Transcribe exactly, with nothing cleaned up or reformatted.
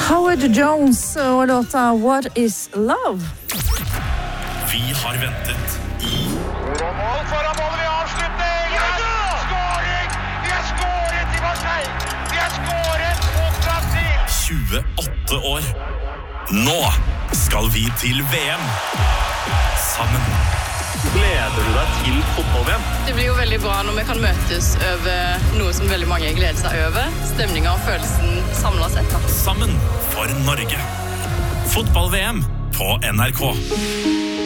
Howard Jones og låta What is Love? Vi har ventet i Mål foran mål, vi avslutter! Ja, ja! Skåring! Vi har skåret i Marseille! Vi har skåret mot Brasil! tjueåtte år. Nå skal vi til V M sammen. Gleder du deg til fotball-V M? Det blir jo veldig bra når vi kan møtes over noe som veldig mange gleder seg over. Stemningen og følelsen samlet sett. Da. Sammen for Norge. Fotball-V M på N R K.